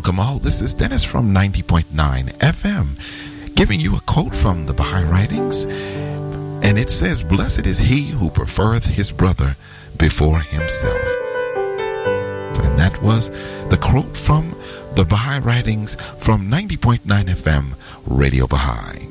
Welcome all. This is Dennis from 90.9 FM giving you a quote from the Baha'i Writings. And it says, "Blessed is he who prefereth his brother before himself." And that was the quote from the Baha'i Writings from 90.9 FM Radio Baha'i.